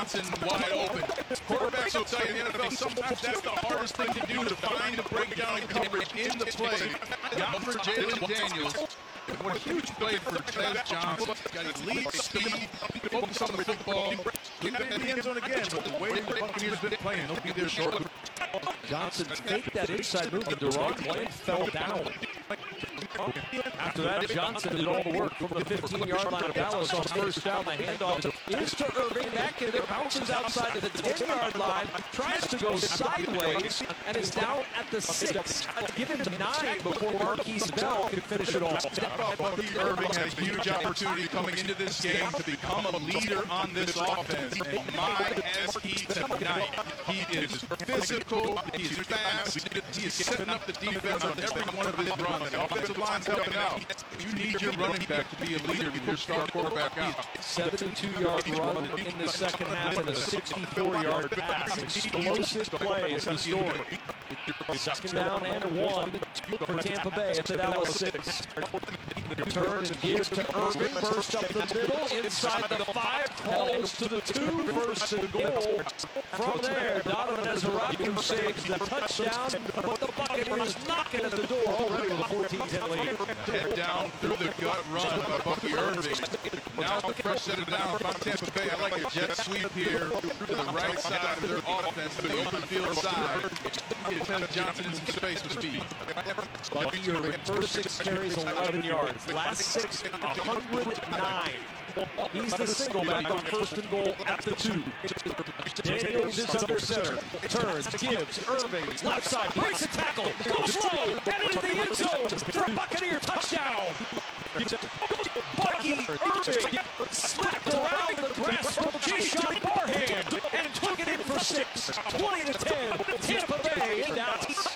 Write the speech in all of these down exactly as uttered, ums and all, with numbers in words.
Johnson wide open. Quarterbacks will tell you in the N F L sometimes that's the hardest thing to do, to find a breakdown in coverage in the play. Not for Jalen Daniels. What a huge play for Chaz Johnson. Got elite speed, focus on the football. He's been in the end zone again, but the way the Buccaneers been playing, they'll be there shortly. Johnson faked that inside move, and Deron Bland fell down. After that, Johnson did all the work from the fifteen-yard line of Dallas on first down. The handoff is to Irving. Back in there, bounces outside of the ten-yard line, tries to go sideways, and is down at the six. Give him nine before Marquise Bell can finish it off. Bucky Irving has a huge opportunity coming into this game to become a leader on this offense. And my, has he tonight. He is physical, he is fast, he is setting up the defense on every one of his runs. The offensive line's helping out. You need your running back to be a leader with your star quarterback out. seventy-two-yard run in the second half and a sixty-four-yard pass. Explosive play is the story. Second down and one for Tampa Bay at the Dallas six. Turns and gives to Irving. Burst up the middle. Inside the five. Calls to the two. First and goal. From there, Donovan Ezra saves the touchdown. But the Buccaneers knocking at the door already with a fourteen ten lead. Head down through the gut run by Bucky Irving. Now the fresh set it down by Tampa Bay. I like a jet sweep here to the right side of their offense, to the open field side. Chaz Johnson in some space with speed. Bucky Irving, first six carries, eleven yards. Last six, one hundred nine. He's the single back on first and goal at the two. Daniels is under center. Turns, gives, Irving, left side, breaks a tackle, goes low, and into the end zone for a Buccaneer touchdown. Bucky Irving slapped around the breast of Keyshawn Barhand and took it in for six. twenty to ten, Tampa Bay in Dallas.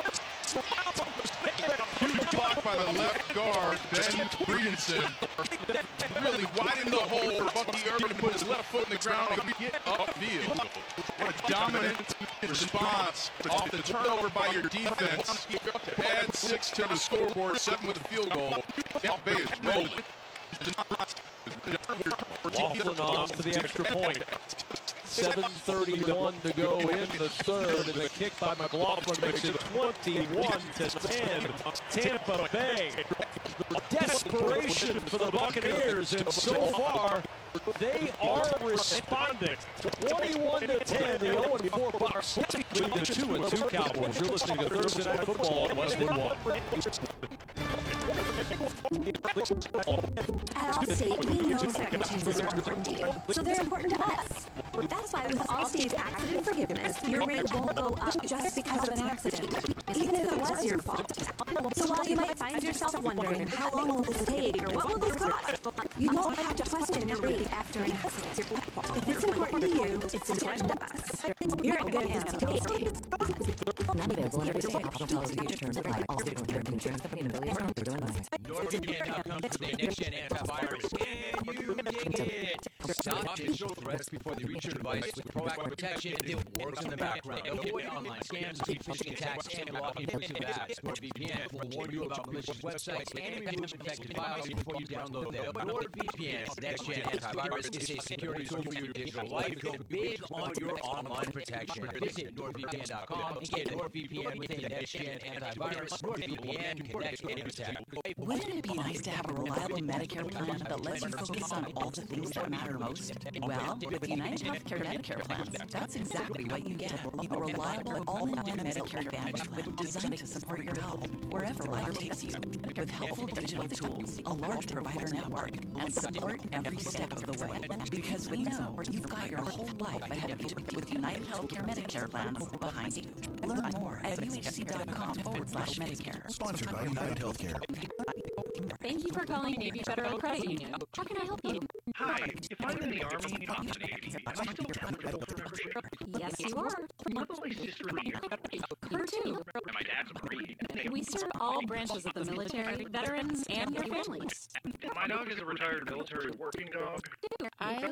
Huge block by the left guard, Ben Breedenson. Really widen the hole for Bucky Irving to put his left foot in the ground and get upfield. What a dominant response off the turnover by your defense. Add six to the scoreboard, seven with a field goal. Tampa Bay is rolling. Waffling off to the extra point. seven thirty-one to go in the third, and the kick by McLaughlin makes it twenty-one to ten. Tampa Bay. Desperation for the Buccaneers, and so far they are responding. twenty-one to ten, the oh and four Bucks lead the two and two Cowboys. You're listening to Thursday Night Football on Westwood One. At Allstate, we know second chances are important to you, so they're important to us. That's why with Allstate's accident forgiveness, your rate won't go up just because of an accident, even if it was your fault. So while you might find yourself wondering, how long will this take, or what will this cost, you don't have to question your rate after an accident. If it's important to you, it's important to us. You're in good hands with Allstate. Not available under state optional policy future terms apply. Allstate North American Insurance Company and affiliates are doing business. NordVPN now comes with the next-gen antivirus. Can you dig it? Stop digital threats before they reach your device with proactive protection that works in the background. Avoid online scams, phishing attacks, and blocking intrusive apps. NordVPN will warn you about malicious websites and remove infected files before you download them. NordVPN's next-gen antivirus is a security tool for your digital life. Go big on your online protection. Visit NordVPN dot com and get NordVPN with a next-gen antivirus. NordVPN connects and protects. Wouldn't it be nice to have a reliable Medicare plan that lets you focus on all the things that matter most? Well, with United Healthcare Medicare plans, that's exactly what you get. A reliable, all-in-one Medicare Advantage plan designed to support your health wherever life takes you. With helpful digital tools, a large provider network, and support every step of the way. Because we know you've got your whole life ahead of you with United Healthcare Medicare plans behind you. Learn more at U H C dot com forward slash Medicare. Sponsored by United Healthcare. Thank you for calling Navy Federal Credit Union. How can I help you? Hi, if I'm in the Army, not the Navy, am I still eligible for membership? Yes, you are. What about my sister Leah? Her too. And my dad's a Marine. We serve all branches of the military, veterans, and their families. My dog is a retired military working dog. I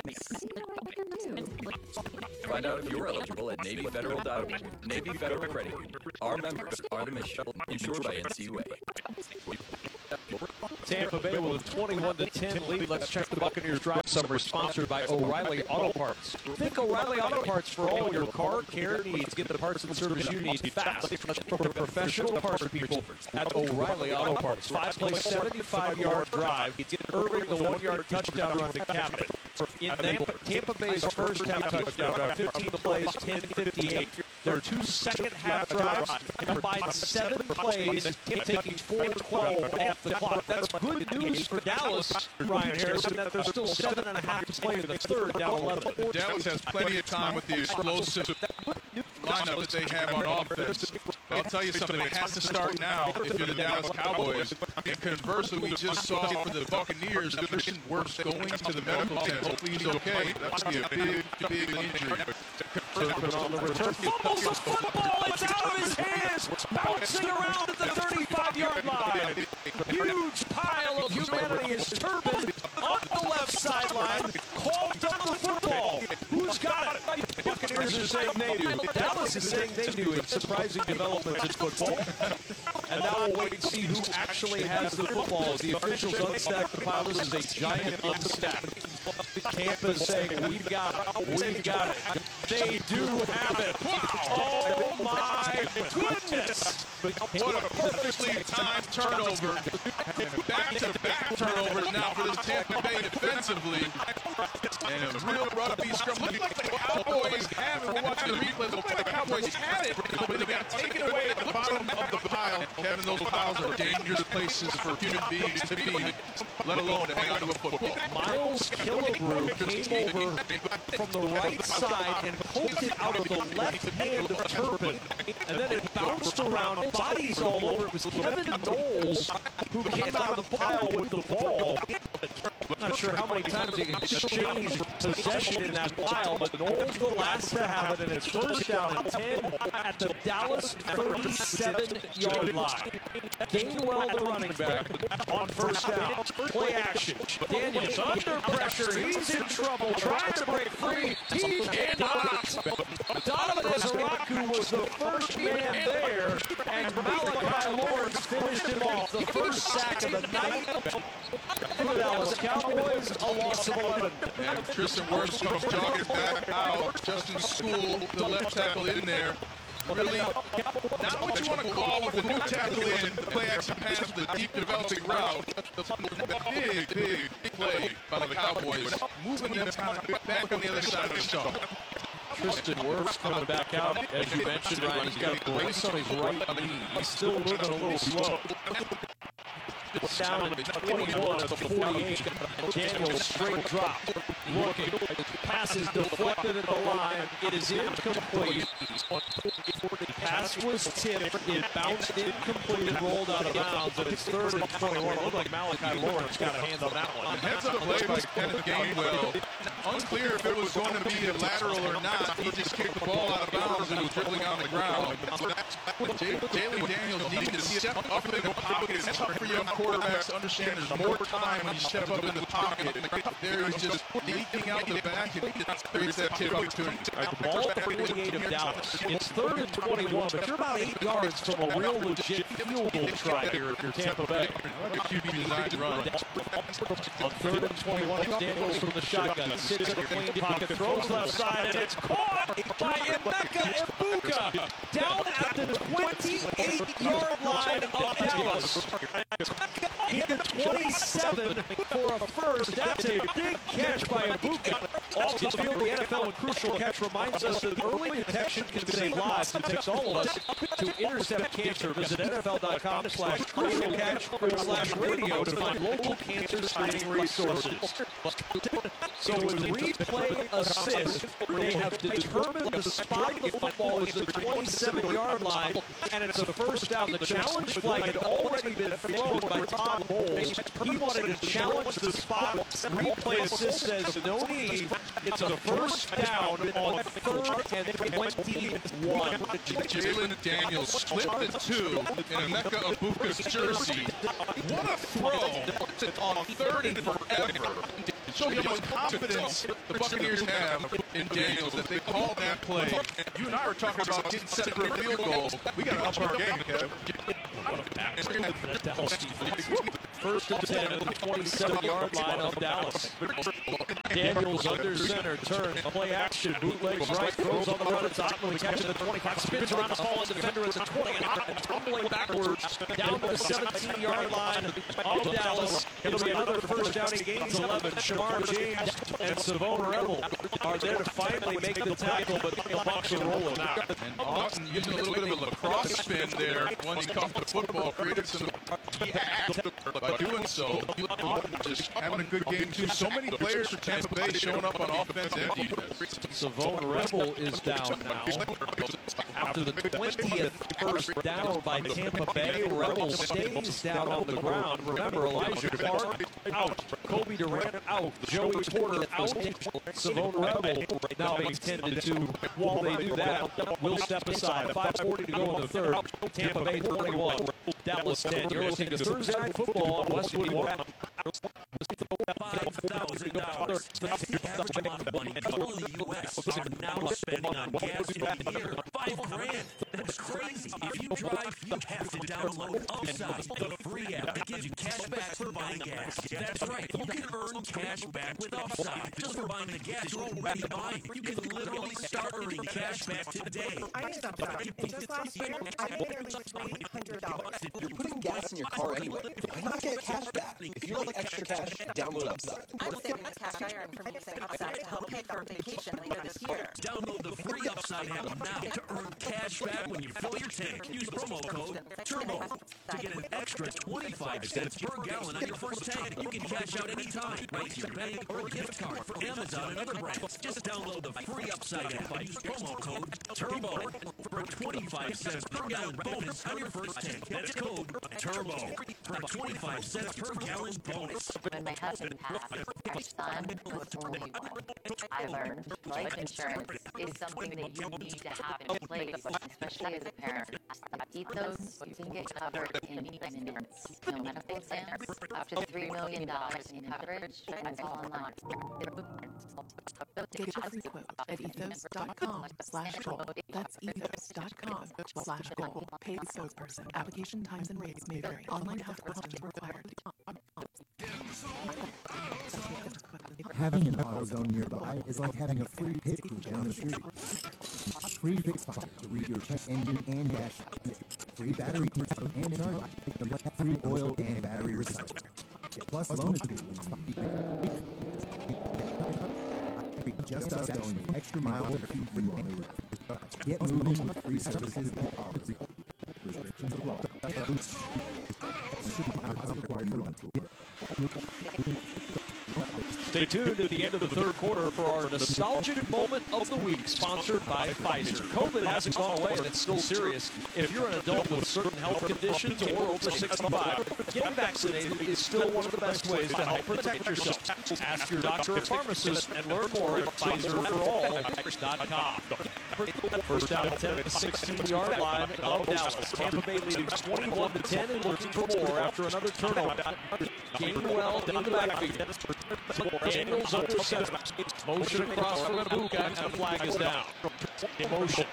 Find out if you're eligible at Navy Federal dot org. Navy Federal Credit Union. Our members are the mission, insured by N C U A. Tampa Bay with a twenty-one to ten lead. Let's check the Buccaneers drive summary sponsored by O'Reilly Auto Parts. Think O'Reilly Auto Parts for all your car care needs. Get the parts and service you need fast from the professional parts people at O'Reilly Auto Parts. Five-play, seventy-five-yard drive. Irving, the one-yard touchdown run to cap it. In Tampa, Tampa Bay's first half touchdown drive, fifteen plays, ten fifty-eight. There are two second-half drives, combined seven plays, taking four twelve off the clock. That's good news for Dallas, Ryan Harrison, that there's still seven and a half to play in the third, down eleven. Dallas has plenty of time with the explosive lineup that they have on offense. But I'll tell you something, it has to start now if you're the Dallas Cowboys. And conversely, we just saw for the Buccaneers, Christian Wirfs going to the medical tent. Hopefully he's okay. That would be a big, big injury. On the return, fumbles the football, it's out of his hands, bouncing around at the thirty-five-yard line. Huge pile of humanity is turbid on the left sideline, called on the football. Who's got it? Buccaneers are saying they do. Dallas is saying they do. It's surprising developments in football. And now we'll wait and see who actually has the football. The officials unstack the pile. This is a giant unstack. Tampa's saying, we've got it. We've got it. They do have it. Oh, my goodness. What a perfectly timed turnover. Back-to-back turnovers now for this Tampa Bay defensively. And a real rugby scrum. Looked like the Cowboys have it. We're watching the replay. Looked like the Cowboys had it, but they got taken away at the bottom of the pile. Kevin, those piles are dangerous places for human beings to be, let alone to hang on to a football. Miles Killebrew came over from the right side and poked it out of the left hand of Turpin. And then it bounced around, bodies all over. It was Kevin Knowles who came out of the pile with the ball. I'm not sure how many times he exchanged possession in that pile, but Knowles the last to have it, and it's first down and ten at the Dallas thirty-seven-yard line. Gainwell, the running back, on first down. Play action. Daniels under pressure. He's in trouble, trying to break free. He cannot. Donovan Ezeraku was the first man there, and Malachi Lawrence finished him off. The first sack of the night for the Dallas Cowboys, a loss of eleven. And Tristan Wirfs comes jogging back out. Justin School, the left tackle in there. Really, not what you want to call with the new tackle in, the play action pass with the deep developing route. The big, big play by the Cowboys, moving them kind of back on the other side of the stump. Tristan Wirfs coming back out. As you mentioned, Ryan, he's got a brace on his right knee. He's still moving a little slow. Down in twenty-one of the forty-eight. Daniels straight drop. Looking. Pass is deflected at the line. It is incomplete. The pass was tipped. It bounced incomplete and rolled out of bounds. And it's third and twenty-one. It looked like Malachi Lawrence got a hand on that one. Heads up play by Kenneth Gainwell. Unclear if it was going to be a lateral or not. He just kicked the ball out of bounds and was dribbling on the ground. Jalen Daniels needed to step up in the pocket. It's tough for young quarterbacks to understand there's more time when you step up in the pocket. There he's just leaking out the back and creates that tip opportunity. The ball at the forty-eight of Dallas. It's third and twenty-one, but you're about eight yards from a real legit field goal try here if you're Tampa Bay. What a Q B designed run. On third and twenty-one, Daniels from the shotgun. Sits in a clean pocket, throws left side, and it's caught by Emeka Egbuka down at the twenty-eight-yard line of Dallas. In the twenty-seven for a first. That's a big catch by Egbuka. Off the field, the N F L and crucial catch reminds us that early detection can save lives. It takes all of us to intercept cancer. Visit nfl.com slash crucial catch slash radio to find local cancer screening resources. So with replay assist, they have determined the spot of the football is the twenty-seven-yard line, and it's a first down. The challenge flag had already been thrown by Todd Bowles. He wanted to challenge the spot. Replay assist says no need. It's a first down on third and twenty-one. Jalen Daniels split the two in Emeka Egbuka's jersey. What a throw on third and forever. It shows you how much confidence the Buccaneers have in Daniels that they called that play. You and I were talking about getting set for a field goal. We got to up our game, Kev. first and ten at the twenty-seven-yard line of Dallas. Daniels under center, turns, play action, bootlegs right, throws on the run. It's Otman, catches the twenty-five, spins around the fallen defender at the twenty, and Otman tumbling backwards down to the seventeen-yard line of Dallas. It'll be another first down. He gains eleven. Shamar James and Savone Rebel are there to finally make the tackle, but the Bucs are rolling out. And Austin using a little bit of a lacrosse spin there when he caught the football, created some by doing so. Just having a good game too. So many players for Tampa Bay showing up on offense and defense. Savone Rebel is down now. After the twentieth first down by Tampa Bay, Rebel stays down on the ground. Remember, Elijah Clark out, Kobe Durant out, Joey Porter out, Savone Rebel now being tended to. While they do that, we'll step aside. five forty to go in the third. Tampa Bay twenty-one, Dallas ten. You're listening to Thursday Night Football on Westwood One. five thousand dollars. That's the average amount of money people in the U S are now spending on gas in a year. Five grand. That's crazy. If you drive, you have to download Upside, the free app that gives you cash back for buying gas. That's right. You can earn cash back with Upside just for buying the gas you're already buying. You can literally start earning cash back today. I used Upside. And just last year, I made nearly three hundred dollars. You're putting gas in your car anyway. Why not get cash back? If you like extra cash, download Upside. I'm saving the cash I earned from using Upside to help pay for a vacation later this year. Download the free Upside app now to earn cash back when you fill your tank. Use promo code TURBO to get an extra twenty-five cents per gallon on your first tank. You can cash out anytime, right to your bank or gift card from Amazon and other brands. Just download the free Upside app. Use promo code TURBO for a twenty-five cents per gallon bonus on your first tank. That's code TURBO for a twenty-five cents per gallon bonus. When my husband passed, my son was only one. I learned life insurance is something that you need to have in place, especially as a parent. At Ethos, you can get covered in minutes. No medical exams, up to three million dollars in coverage, and it's all online. Get your free quote at ethos.com slash goal. That's ethos.com slash goal. Paid spokesperson. Application times and rates may vary. Online health questions required. Having an AutoZone nearby is like having a free pit crew down the street. Free fix spot to read your check engine and dash. Free battery recycle and charge. Free oil and battery recycle. Plus loan just us going the extra mile to keep free on the road. Get moving with free services and policy. Restrictions apply. Stay tuned to the end of the third quarter for our nostalgic moment of the week, sponsored by Pfizer. COVID hasn't gone away, and it's still serious. If you're an adult with certain health conditions or over sixty-five, getting vaccinated is still one of the best ways to help protect yourself. Ask your doctor or pharmacist and learn more at Pfizer for all dot com. First down at ten at the sixteen-yard line of Dallas. Tampa Bay leading twenty-one to ten and looking for more after another turnover. Gainwell down the backfield. Daniels under center. Motion across from Ibuka, and the flag is down. Motion.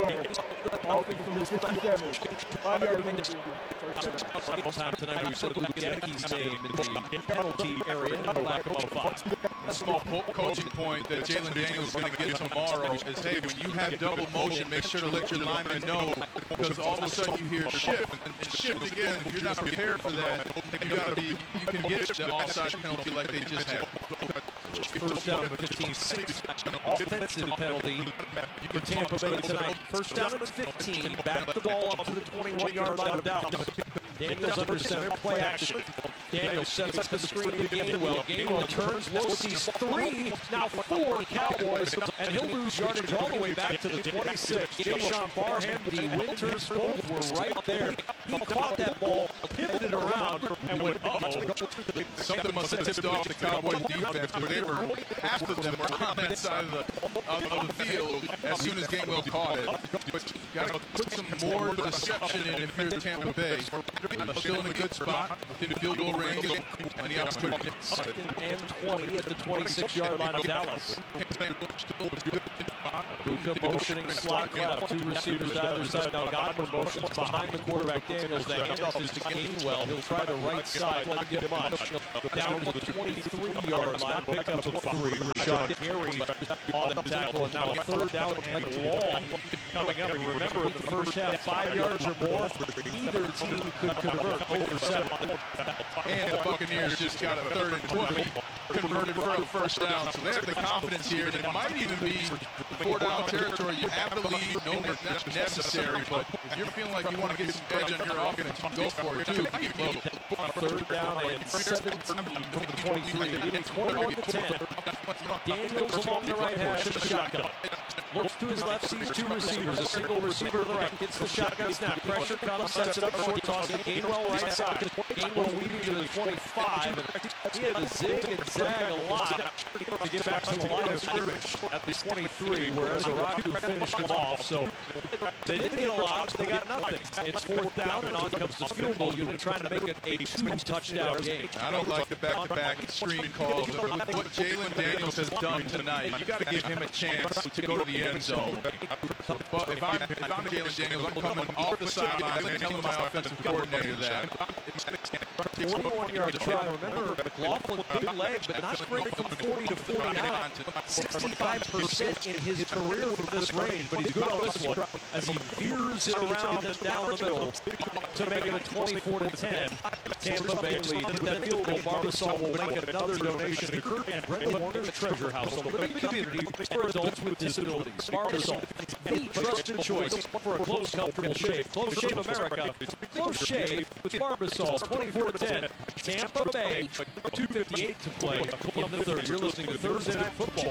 One time tonight we said Lukaki's name in the penalty area in the lack of five. A small co- coaching point that Jalen Daniels is going to get tomorrow is, hey, when you have double motion, make sure to let your lineman know, because all of a sudden you hear shift, and, and shift again, if you're not prepared for that, you got to be, you can get the offside penalty like they just had. First down at fifteen six. Offensive penalty for Tampa Bay tonight. First down at fifteen. Back the ball up to the twenty-one-yard line of Dallas. Daniels under center. Play action. Daniels sets up the screen to Gainwell. Gainwell turns low, sees three, now four Cowboys, and he'll lose yardage all the way back to the twenty-six. Jayshon Barham, the Winters, both were right there. He caught that ball, pivoted around, and went, uh-oh. Something must have tipped off the Cowboys defense, but they were, half of them were on that side of the, of, of the field as soon as Gainwell caught it. But you got to put some more deception in if you're Tampa Bay. Still in a good spot within field goal range. Plenty of opportunity. Second and twenty at the twenty-six-yard line of Dallas. Luka motioning slot left. Two receivers either side. Now Godwin motions behind the quarterback Daniels. The handoff is to Gainwell. He'll try the right side. Won't get much. Down to the twenty-three-yard line. Pick up of three. Rashad Gary on the tackle. And now a third down and long coming up. And remember, in the first half, five yards or more, either team could convert over seven. And the Buccaneers just got a third and twenty. Converted for a first down. So they have the confidence here that it might even be four down territory. You have the lead, no not necessary, but if you're feeling like you want to get some edge on your offense, go for it too. Third down and seventeen from the twenty-three, leading twenty-one to ten. Daniels along the right hash of the shotgun. Looks to his left, sees two receivers. A single receiver to the right, gets the shotgun snap. Pressure comes, sets it up, short toss to Gainwell right side. Gainwell weaving to the twenty-five. And he had to zig and zag a lot to get back to the line of scrimmage at the twenty-three, whereas Araku finished him off. So they didn't get a lot, they got nothing. It's fourth down, and on comes the field goal unit trying to make it a two-touchdown game. I don't like the back-to-back screen calls. What Jalen Daniels has done tonight, you got to give him a chance to go to the end zone. But if I'm, if I'm Jalen Daniels, I'm coming off the sideline and telling my offensive coordinator that. forty-one-yard try. Remember, McLaughlin, good leg, but not great from forty to forty-nine. sixty-five percent in his career from this range, but he's good on this one as he veers it around and down the middle to make it a twenty-four to ten. Tampa Bay lead. That field goal, Barbasol will make another donation to Kurt and Brenda Warner's Treasure House, a living community for adults with disabilities. Barbasol, the trusted choice for a close, comfortable shave. Close Shave America. Close Shave with Barbasol, twenty-four to ten. Tampa Bay, two fifty-eight to play in the third. You're listening to Thursday Night Football.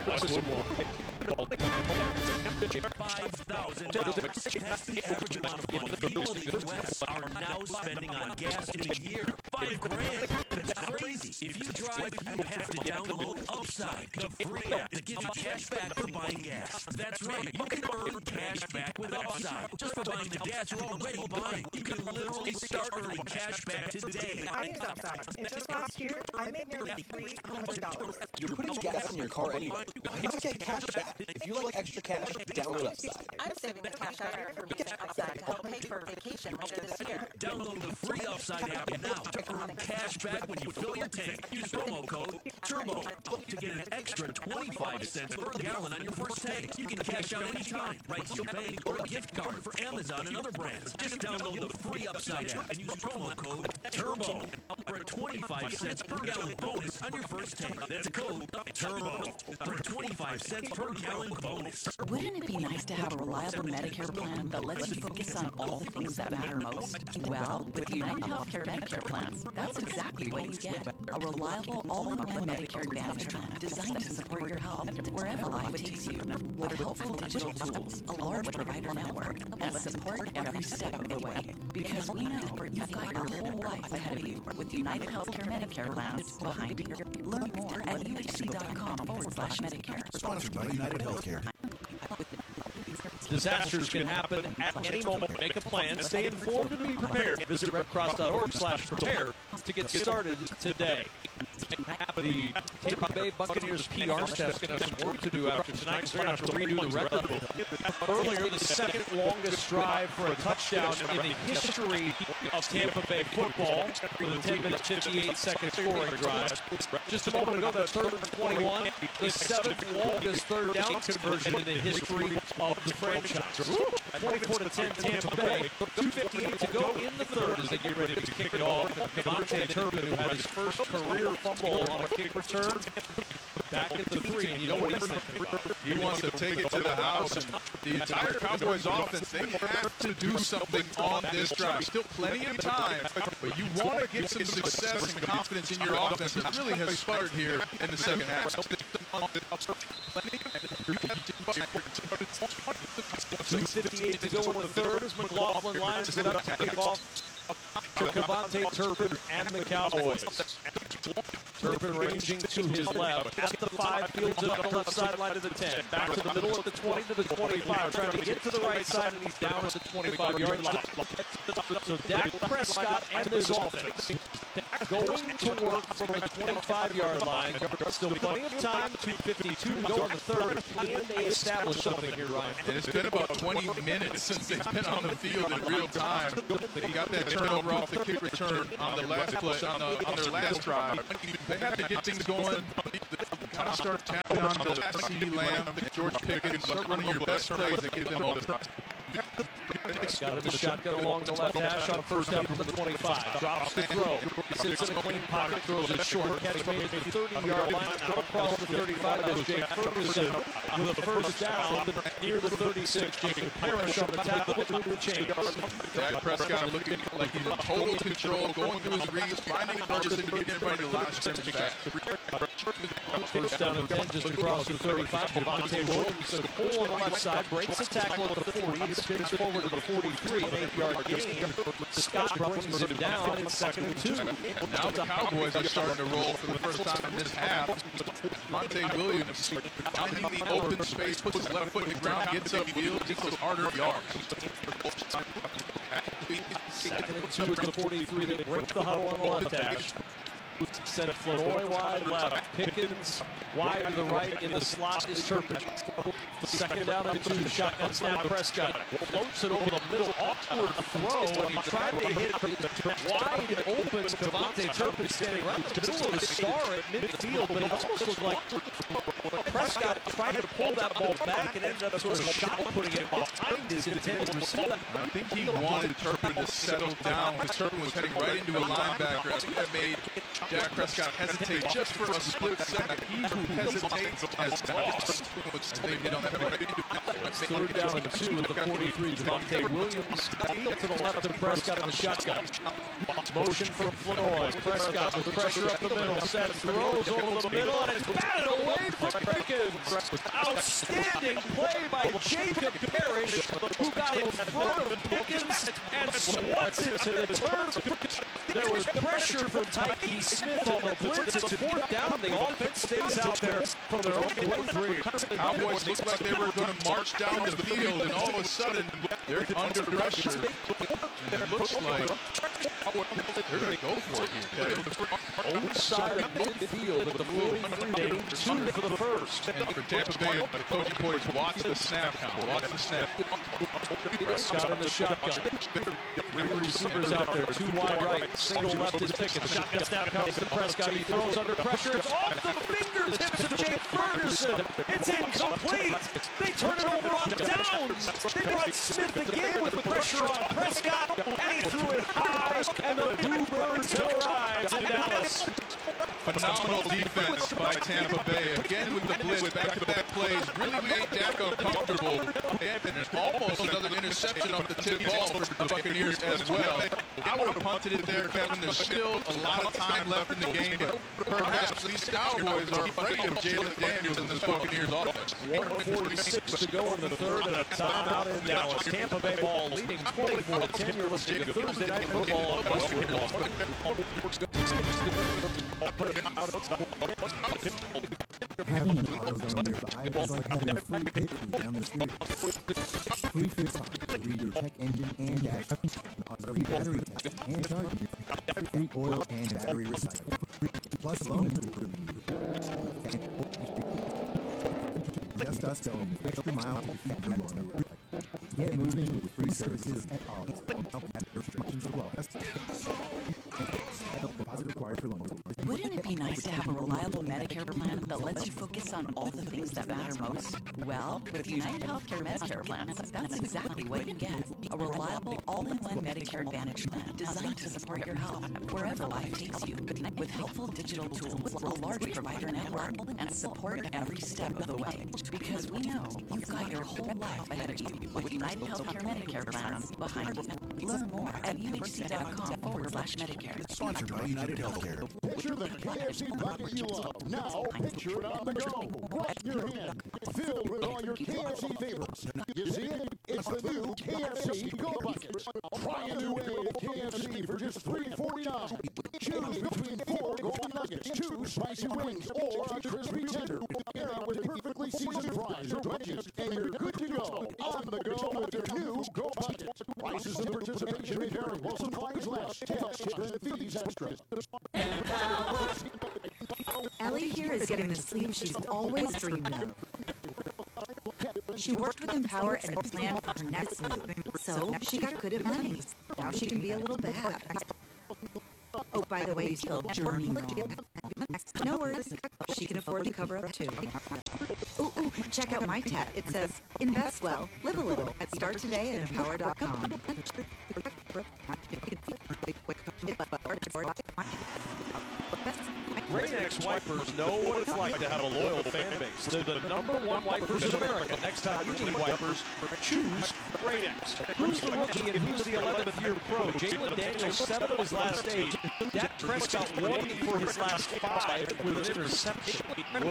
five thousand dollars. That's the average amount of money people in the U S are now spending on gas in a year. Five grand. That's crazy. If you drive, you have to download Upside, the free app that gives you cash back for buying gas. That's right. You can earn cash back with Upside just for buying the gas you're already buying. You can literally start earning cash back today. I use Upside. And just last year, I made nearly three hundred dollars. You're putting gas in your car anyway. Why not get cash back? If you like extra cash, download Upside. I'm saving the cash I earned from each Upside to help pay for a vacation later this year. Download the free Upside app now to earn cash back when you fill your tank. Use promo code TURBO to get an extra twenty-five cents per gallon on your first tank. You can cash out anytime, right to your bank or a gift card for Amazon and other brands. Just download the free Upside app and use promo code TURBO for a twenty-five cents per gallon bonus on your first tank. That's code TURBO for a twenty-five cents per gallon bonus. Wouldn't it be nice to have a reliable Medicare plan that lets you focus on all the things that matter most? Well, with United Healthcare Medicare plans, that's exactly what you get. A reliable, all-in-one Medicare Advantage plan designed to support your health wherever life takes you. With helpful digital tools, a large provider network, and support every step of the way. Because we know you've got your whole life ahead of you with United Healthcare Medicare plans behind you. Learn more at uhc.com forward slash Medicare. Sponsored by United Healthcare. Disasters can happen at any moment. Make a plan, stay informed, and be prepared. Visit redcross.org slash prepare to get started today. The Tampa Bay Buccaneers P R staff's going to have some work to do after tonight. They're going to have to redo the record. Earlier, the second longest drive for a touchdown in the history of Tampa Bay football with a ten minute, fifty-eight second scoring drive. Just a moment ago, that third and twenty-one, the seventh longest third down conversion in the history of the franchise. twenty-four to ten Tampa Bay. two fifty-eight to go in the third as they get ready to kick it off. Devontae Turpin, who had his first career fumble on a kick return, back at the three, and you know what he's thinking about. He wants to take it to the house, and the entire Cowboys offense, they have to do something on this drive. Still plenty of time, but you want to get some success and confidence in your offense. It really has sputtered here in the second half. two fifty-eight to go in the third as McLaughlin lines it up to kick off to Kavonte Devontae Turpin and the Cowboys. Turpin ranging to his left at the five, field to the left sideline to the ten. Back to the middle at the twenty to the twenty-five. Trying to get to the right side, and he's down at the twenty-five-yard line. So Dak Prescott and this offense going to work from the twenty-five-yard line. Still plenty of time. two fifty-two to go in the third. Can they establish something here, Ryan? And it's been about twenty minutes since they've been on the field in real time. They got that turnover off the kick return on the last play, on, the, on their last drive. They have to get things going. Kind of start tapping on the CeeDee Lamb, George Pickens, start running your best plays and get them open. Got him the shotgun along the left hash on first down from the twenty-five. Drops the throw. Sits in a clean pocket, throws it short. Catch made at the thirty-yard line. Out across the thirty-five. There's Jake Ferguson with a first down near the thirty-six. Jacob Parrish on the tackle through the chain. Dak Prescott looking like he's in total control, going through his reads, finding Ferguson to get everybody to the last scrimmage back. First down and ten just across the thirty-five. Devontae Williams a pull on the left side, breaks the tackle at the forty, spins forward to the forty-three, an eight-yard gain. Scott brings him down in second and two. Now the Cowboys are starting to roll for the first time in this half. Devontae Williams finding the open space, puts his left foot in the ground, gets up field, gets those harder yards. Second and two at the forty-three. They break the huddle on the left hash. Set it Flournoy wide left. Pickens wide to the right. In the slot is Turpin. Second down and two. Shotgun snap. Prescott floats it over the middle. Awkward throw. And he tried to hit it wide and open. Devontae Turpin standing right in the middle of the star at midfield. But it almost looked like Prescott tried to pull that ball back and ended up sort of shot putting it behind his intended receiver. I think he wanted Turpin to settle down because Turpin was heading right into a linebacker. I think that made Dak Prescott hesitate just for a split second. He who hesitates has lost. They hit on that. Third down and two at the forty-three. Devontae Williams field to the left of Prescott on the shotgun. Motion from Flournoy. Prescott with pressure up the middle. Set throws over the middle and it's batted away from Pickens. Outstanding play by Jacob Parrish, who got in front of Pickens and swats it to the turf. There was pressure from Tyke Smith on the blitz. It's fourth down. The offense stays out there from their own twenty-three. Cowboys looked like they were going to march down the field, and all of a sudden, they're under pressure. And it looks like they're going to go for it here. Own side of midfield at the forty-three. Two for the first. And for Tampa Bay, the coaching point is watch the snap count. Watch the snap. Prescott in the shotgun. Three receivers out there. Two wide right. Single left is Pickens. Shotgun snap comes to Prescott. He throws under pressure. It's off the fingertips of Jake Ferguson. It's incomplete. They turn it over on downs. They brought Smith again with pressure on Prescott. And he threw it high. And the Bluebirds terrorize in Dallas. Phenomenal defense by Tampa Bay. Again with the blitz, back-to-back plays. Really made Dak uncomfortable. And almost another interception off the tip ball for the Buccaneers as well. I would have punted it there, Kevin. There's still a lot of time left in the game, but perhaps these Cowboys are afraid of Jalen Daniels and this Buccaneers offense. one forty-six to go in the third and a timeout in Dallas. Tampa Bay ball leading twenty-four to ten. You're listening to Thursday Night Football on Western Having an AutoZone nearby is like having a free picture down the street. Free fix to read your check engine and dash. Free battery test and charging. Free oil and battery recycle. Plus loans just us going extra mile to keep you on the road. Get moving with free services at all. Restrictions as well. Deposit required for loans. Wouldn't it be nice to have a reliable Medicare plan that lets you focus on all the things that matter most? Well, with United Healthcare Medicare plans, that's exactly what you get. A reliable, all-in-one Medicare Advantage plan designed to support your health wherever life takes you. With helpful digital tools, a large provider network, and support every step of the way. Because we know you've got your whole life ahead of you with United Healthcare Medicare plans behind you. Learn more at uhc.com forward slash Medicare. Sponsored by United Healthcare. Picture the K F C bucket you love. Now, picture it on the go. Right in your hand. Filled with all your K F C favorites. You see it? It's the new K F C Go Bucket. Try a new way of K F C for just three forty-nine. forty-nine. Choose between four golden nuggets, two spicy wings, or a crispy tender. Pair up with perfectly seasoned fries or wedges, and you're good to go. On the go with your new Go Bucket. Prices and participation may vary while supplies last. Tax, shipping, and fees extra. Ellie here is getting the sleep she's always dreamed of. She worked with Empower and planned for her next move, so she got good at money. Now she can be a little bad. Oh, by the way, you spelled journey wrong. No worries. She can afford the cover up too. Ooh, ooh, check out my tab. It says, invest well, live a little. Start today at empower dot com. Rain-X wipers know what it's like to have a loyal fan base. They're the number one wipers in America. Next time you need wipers, choose Rain-X. Who's the rookie and who's the eleventh year pro? Jalen Daniels, seven of his last eight. Dak Prescott, one for his last five with an interception.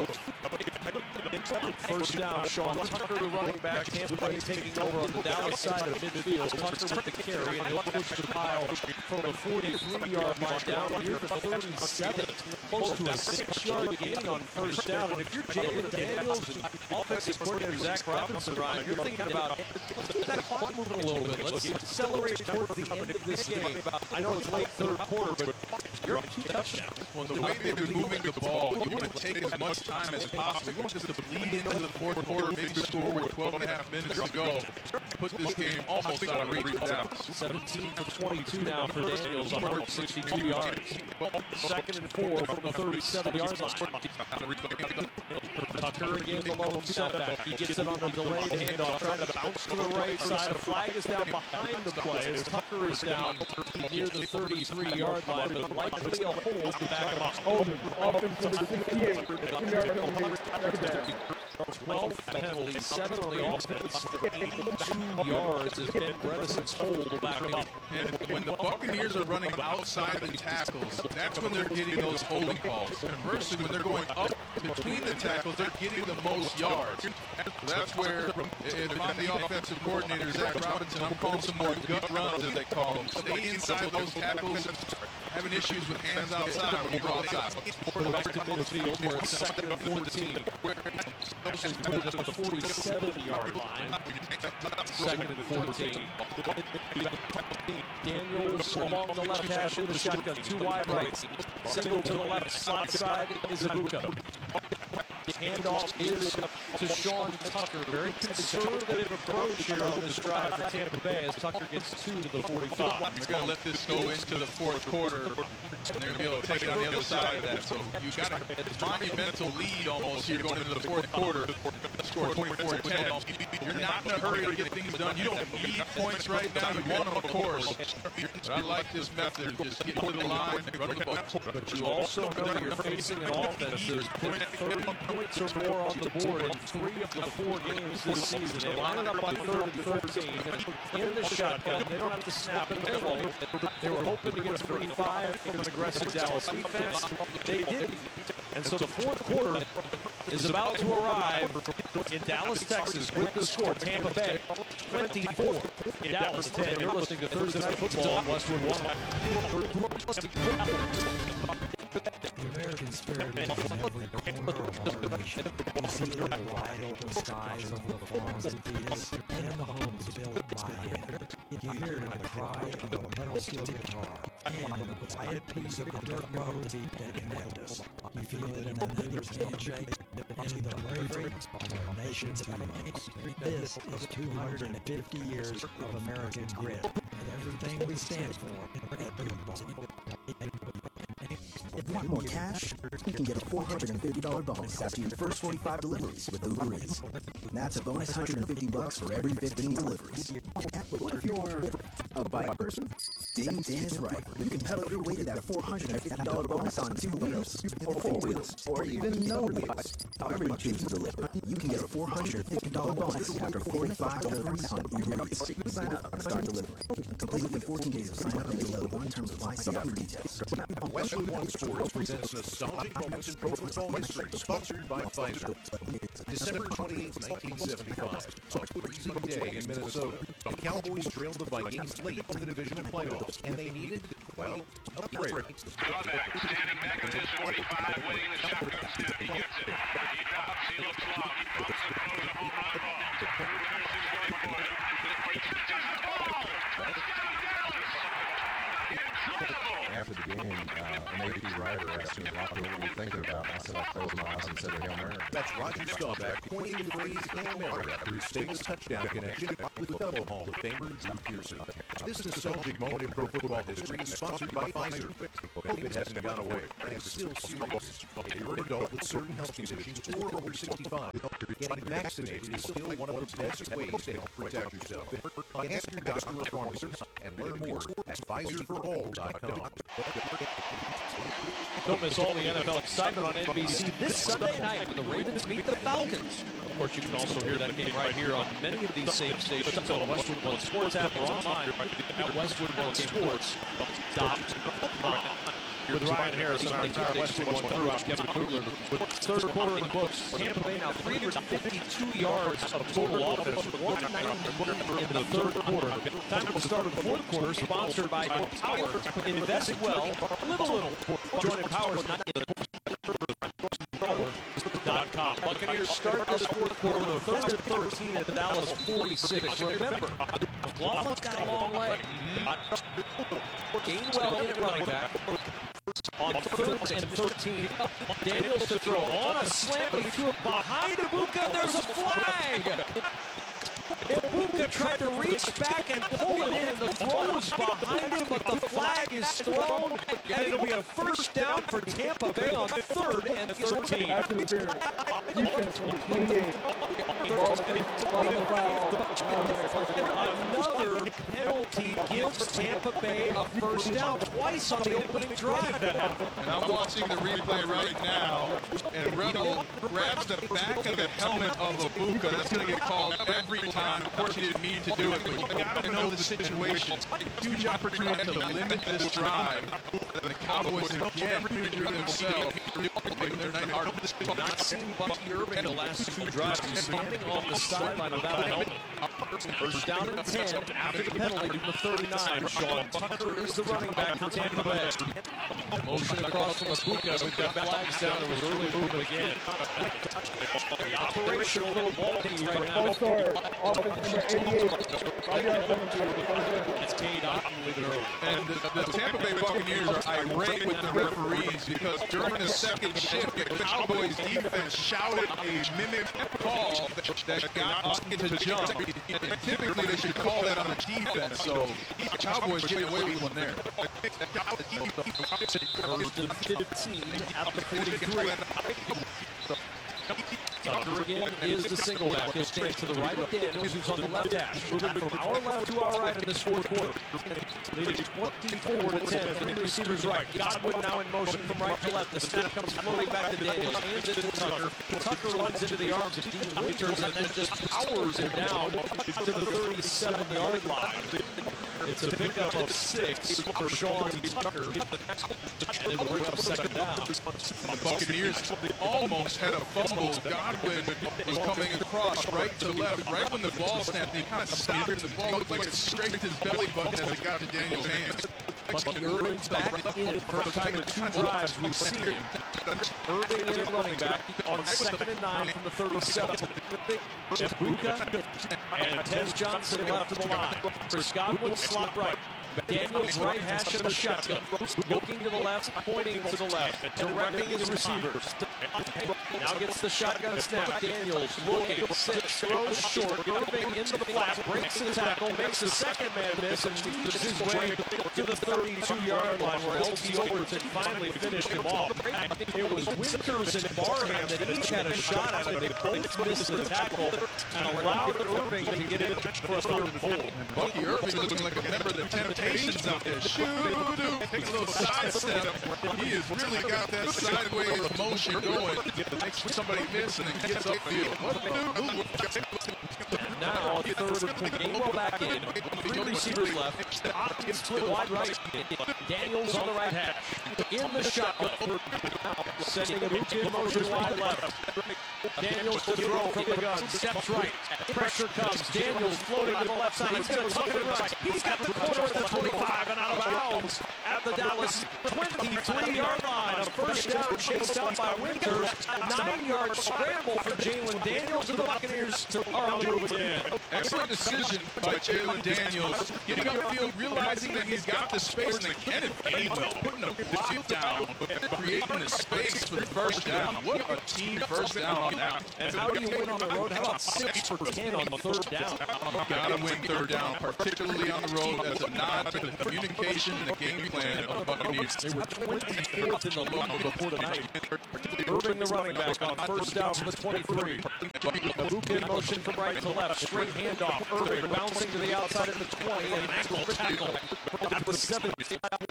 First down, Sean Tucker, the running back. Tampa Bay taking over on the Dallas side of midfield. Tucker with the carry, and he'll push the pile from the forty-three-yard line down here to thirty-seven. Close to a six-yard gain on first down. And if you're Jalen Daniels and offensive coordinator Zach Robinson, Ryan, you're thinking about that clock moving a little bit. Let's accelerate towards the end of this game. I know it's late third quarter, but you're up two touchdowns. Well, the way they've been moving the ball, you want to take as much time as possible. You want this to bleed into the fourth quarter, maybe score with twelve and a half minutes to go. Put this game almost out of reach for Dallas. seventeen for twenty-two now for Daniels, one hundred sixty-two yards. Second and four from the thirty-seven-yard line. Tucker again, the lone setback. He gets it on the delayed handoff, trying to bounce to the right side. The flag is down behind the play as Tucker is down near the thirty-three-yard line, but likely a hold to back him up. twelve penalties, seven on the offense, eighty-two yards as Ben Brevison's hold back him up. And when the Buccaneers are running outside the tackles, that's when they're getting those holding calls. Conversely, when they're going up between the tackles, they're getting the most yards. That's where, if I'm the offensive coordinator, Zach Robinson, I'm calling some more gut runs, as they call them. Stay inside those tackles. Having issues with hands outside when you go outside. Back to midfield where it's second and fourteen. At the forty-seven-yard line. Second and fourteen. Daniels along the left hash in the shotgun. Two wide right. Single to the left slot side is Ibuka. Handoff is to Sean Tucker. Very conservative approach here on this drive for Tampa Bay as Tucker gets two to the forty-five. They're going to let this go into the fourth quarter, and they're going to be able to take it on the other side of that. So you've got a monumental lead almost here going into the fourth quarter. Score twenty-four to ten. You're not in a hurry to get things done. You don't need points right now. You want them, of course. But I like this method. Just get to the line, run the ball. But you also know you're facing an offense that has put thirty points or more on the board in three of the four games this season. They line it up on third and thirteen in the shotgun. They don't have to snap it. They were hoping to get thirty-five from an aggressive Dallas defense. They didn't. And so the fourth quarter is about to arrive in Dallas, Texas with the score. Tampa Bay twenty-four, in Dallas ten. You're listening to Thursday Night Football on Westwood One. The American spirit is in every corner of our nation. You see the wide open skies of the farms and fields and the homes built by hand. You hear the cry of a metal steel guitar and the quiet peace of the dirt roads that connect us. You feel it in a neighbor's handshake and the bravery of our nation's enemies. This is two hundred fifty years of American grit and everything we stand for at Boone Bowl. If you want more cash, you can get a four hundred fifty dollars bonus after your first forty-five deliveries with Uber Eats. That's a bonus one hundred fifty bucks for every fifteen deliveries. What if you're a bike person? Ding Ding is right. You can pedal your way to that four hundred fifty dollars bonus on two wheels, or four wheels, or even no wheels. However you choose to deliver, you can get a four hundred fifty dollars bonus after forty-five deliveries on Uber Eats. Sign up and start delivering. Complete within fourteen days of sign up and get level one terms apply. See out for details. Westwood One Sports presents nostalgic moments in pro football history, sponsored by Pfizer. December twenty-eighth, nineteen seventy-five, on a freezing day in Minnesota, the Cowboys trailed the Vikings late in the division playoffs, and they needed, well, a prayer. Drawback, standing back at his forty-five, waiting the shotgun snap. He gets it. He drops. He looks long. He throws it. Throws a home run ball. Madison's going for it. After the game, uh, an A P writer asked me, Rocky, what were you thinking about? I said, I closed my eyes and said a Hail Mary. That's Roger Staubach pointing to the phrase Hail Mary after his famous touchdown connection with the double Hall of Famer Drew Pearson. This nostalgic moment in pro football history is sponsored by Pfizer. COVID hasn't gone away and is still serious. If you're an adult with certain health conditions or over sixty-five, getting vaccinated is still one of the best ways to help protect yourself. Ask your doctor or pharmacist and learn more at Pfizer for all dot com. Don't miss all the N F L excitement on N B C this Sunday night when the Ravens meet the Falcons. Of course, you can also hear that game right here on many of these same stations on the Westwood One Sports app or online at Westwood One Sports dot com. With Ryan Harris and our entire Westwood One crew, I'm Kevin Kugler. With third quarter in the books, Tampa Bay now three hundred fifty-two yards of total offense, one ninety in the third quarter. Time to start of the fourth quarter, sponsored by Power. Invest well, live a little. Join Powers, not in the Dot com. Buccaneers start this fourth quarter with a third and thirteen at the Dallas forty-six. Remember, McLaughlin's got a long leg. Gainwell in at running back. On third and thirteen, Daniels to throw on a slant, but he threw it behind Ibuka. There's a flag. Ibuka tried to reach back and pull it in. The throw was behind him, but the flag is thrown, and it'll be a first down for Tampa Bay on third and thirteen. After the period, defense from twenty-eight. Another penalty gives Tampa Bay a first down twice on the opening drive. And I'm watching the replay right now, and Rebel grabs the back of the helmet of Ibuka. That's going to get called every time. Of course, he didn't mean to do it, but you got to know the situation. Huge opportunity to limit this drive. The Cowboys again injured themselves. Not seen Bucky Irving the last two drives. He's standing on the sideline without a helmet. First down and ten after the penalty to the thirty-nine. Sean Tucker is the running back for Tampa Bay. Motion across from Ibuka. We've got flags down. There was early movement again. The operational little ball game right now. Offense number eighty-eight. It's Cade Otton leaving early. And the, the Tampa Bay Buccaneers are irate with the referees because during the second shift, the Cowboys defense shouted a mimic call that, that got Otton to jump. And typically, they should call that on the defense, so the Cowboys get away with one there. First and fifteen at the forty-three. Tucker again is the single back. He'll stand to the right of Daniels, who's on the left dash. Moving from our left to our right in this fourth quarter. Leading twenty-four to ten. Three receivers right. Godwin now in motion from right to left. The snap comes floating back to Daniels. Hands it to Tucker. Tucker runs into the arms of Dean Winters and then just powers it down to the thirty-seven yard line. It's a pickup of six for Sean Tucker. And it'll bring up second down. The Buccaneers almost had a fumble. Godwin was coming across right to left. Right when the ball snapped, he kind of stopped and the ball looked like it scraped his belly button as it got to Daniel's hands. Bucky Irving's back in. First time in two drives we've seen him. Irving in at running back on second and nine from the thirty-seven. Ibuka and Tez Johnson left of the line. For Godwin, slot right. Daniels right hash of the shotgun. Looking to the left, pointing to the left. Directing his receivers. Now gets the shotgun snap. Daniels looking. Six, throws short. Irving in the flat. Breaks the tackle. Makes the second man miss and weaves his way to the thirty-two yard line where L T Overton finally finished him off. It was Winters and Barham that each had a shot at it. They both missed the tackle and allowed Irving to get in for a third and four. Bucky Irving looking like a member of the Temptations out there. Shoot, takes a little side step. He has really got that sideways motion going, makes somebody miss, and then gets upfield. What a move. And now third and Gainwell back in. Three receivers left. Hopkins split wide right. Daniels on the right hash. In the shotgun. Sending Abuka in motion wide left. Daniels to throw from the gun. Steps right. Pressure comes. Daniels floating to the left side. He's going to tuck it right. He's got the corner at the twenty-five and out of bounds at the Dallas twenty-three-yard line. A first down chased out by Winters. A nine-yard scramble for Jalen Daniels, and the Buccaneers are on the move again. Excellent decision by Jalen Daniels. Getting upfield, realizing that he's got the space, and then Kenneth Gainwell putting the field down, creating the space for the first down. What a team first down on that. And how do you win on the road? How about six for ten on the third down? Gotta win third down, particularly on the road. That's a nod to the communication and the game plan of the Buccaneers. They were twenty-fourth in the league before tonight. Irving, the running back, on first down from the twenty-three. Abuka in motion from right to left. Straight handoff. Irving bouncing to the outside at the twenty. And an ankle tackle at the seventy.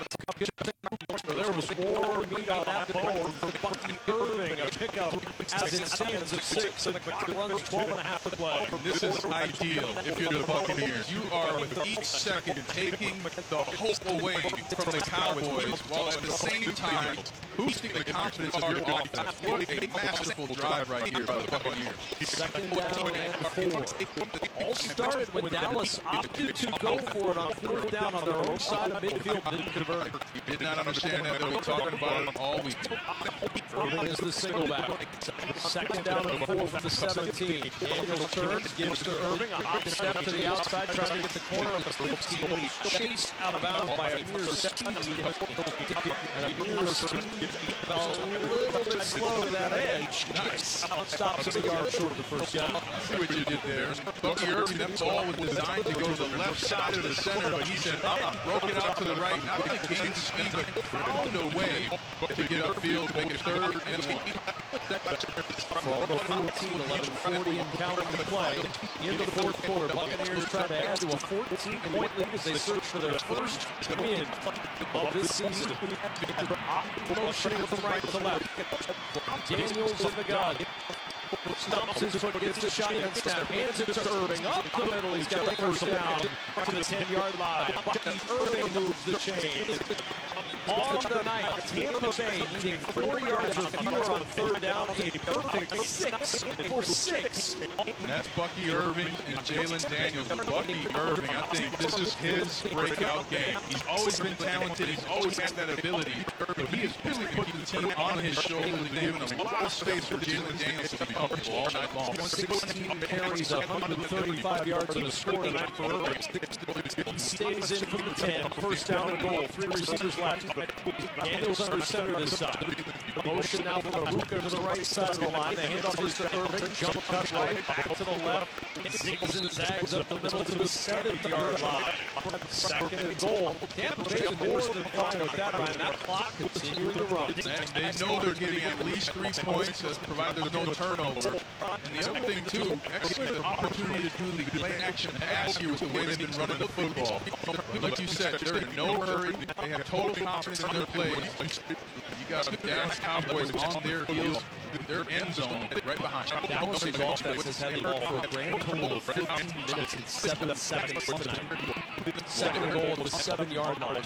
There was more meat on that bone for Bucky Irving. A pickup as it stands at six. And the clock runs twelve and a half to play. This is ideal if you're the Buccaneers. You are with each second taking the hope away from the Cowboys, while at the same time boosting the confidence of your offense. What a masterful drive right here by the Buccaneers. Second down and four. All started when Dallas opted to go for it on fourth down on their own side of midfield. Didn't convert it. Did not understand that. They'll be talking about it all week. Irving is the single back. Second down and four from the seventeen. Daniels turns, gives to Irving. A hop step to the outside, trying to get the corner of the fifteen. Chased out of bounds by Amir Speed. And Amir Speed fell a little bit slow to that edge. Nice. Stops at the yard short of the first down. I see what you did there. Bucky Irving, that ball was designed to go to the left side of the center, but he said, uh-uh, broke it out to the right. Not only gained speed, but found a way to get upfield, to make it third and eight. twelve fourteen, eleven forty and counting the play. In the fourth quarter, Buccaneers try to add to a fourteen-point lead as they search for their first win of this season. Motion from right to left. Daniels in the gun. Stumps his foot, gets the shotgun snap, hands it to Irving. Up the middle, he's got the first down to the ten-yard line. Irving moves the chains. On the night, Tampa Bay needing four yards or fewer on third down. A perfect six for six. And that's Bucky Irving and Jalen Daniels. Bucky Irving, I think this is his breakout game. He's always been talented. He's always had that ability. But he has really put the team on his shoulders and given a lot of space for Jalen Daniels to be comfortable all night long. sixteen carries, one hundred thirty-five yards and a score tonight for Irving. He stays in from the ten. First down and goal. Three receivers left. Daniels under center this time. Motion now from Abuka to the right side of the line. The handoff is to Irving. Jump cut right. Back to the left. Zigs and zags up the middle to the seventh-yard line. Second and goal. Tampa Bay more than fine with that line. That clock continuing to run. And they know they're getting at least three points, as provided there's no turnover. And the other thing, too, excellent opportunity to do the play-action pass here with the way they've been running the football. Like you said, they're in no hurry. They have total confidence in their plays. You got the Dallas Cowboys on their heels, their end zone, right behind. Dallas' offense has had the ball for a grand total of fifteen minutes and seven seconds tonight. Second goal at the seven-yard line.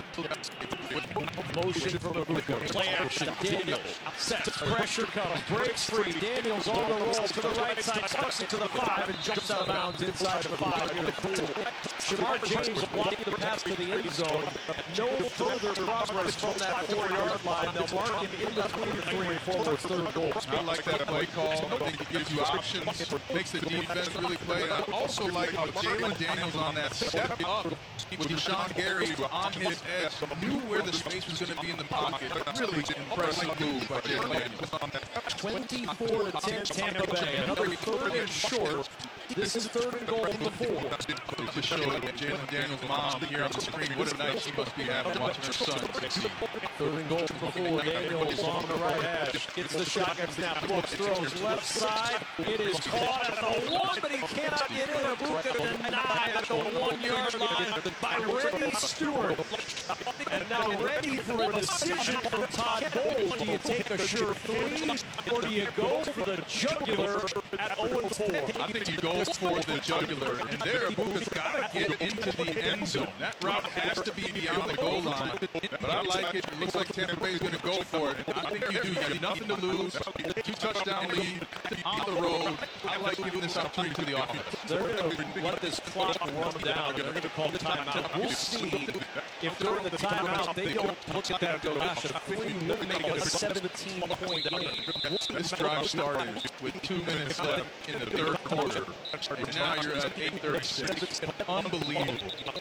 Motion from Abuka. Play action. Daniels sets pressure comes. Breaks free. Daniels on the roll to the right side. Tucks it to the five and jumps out of bounds inside the five. Near the pool. Shamar James blocking the pass to the end zone. No further progress from that four-yard line. They'll mark him in between the three and four with third goal. I like that play call. I think it gives you options, makes the defense really play. And I also like how Jalen Daniels on that step up with Deshaun Gary on his edge, knew where the space was going to be in the pocket. Really impressive move by Jalen Daniels. twenty-four to ten Tampa Bay. Another third and short. This is third and goal from the four. To show Jalen Daniels' mom here on the screen what a night she must be having watching her son succeed. Third and goal from the four. Daniels on the right hash. Gets the shotgun snap. Looks, throws left side. It is caught at the one, but he cannot get in. Abuka denied at the one-yard line by Reggie Stewart. And now ready for a decision from Todd Bowles. Do you take a sure three, or do you go for the jugular at oh and four? I think he goes for the jugular, and there, Ibuka's got to get into the end zone. That route has to be beyond the goal line, but I like it. It looks like Tampa Bay is going to go for it. I think you do. You got nothing to lose. Two touchdown lead on the road. I like giving this opportunity to the offense. They're going to let this clock run down. They're going to call the timeout. We'll see if during the timeout they don't look at that and go, gosh, if we really make it a seventeen-point game. This drive started with two minutes left in the third quarter, and now you're at eight thirty-six. Unbelievable.